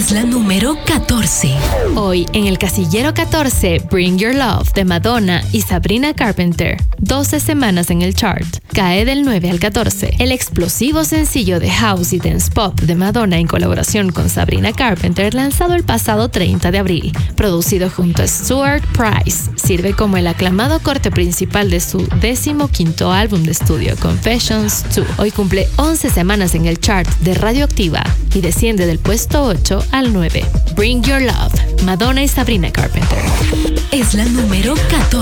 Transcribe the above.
Es la número 14. Hoy en el casillero 14, Bring Your Love de Madonna y Sabrina Carpenter. 12 semanas en el chart. Cae del 9 al 14. El explosivo sencillo de House y Dance Pop de Madonna en colaboración con Sabrina Carpenter, lanzado el pasado 30 de abril. Producido junto a Stuart Price, sirve como el aclamado corte principal de su 15º álbum de estudio, Confessions 2. Hoy cumple 11 semanas en el chart de Radioactiva y desciende del puesto 8 al 9. Bring Your Love, Madonna y Sabrina Carpenter. Es la número 14.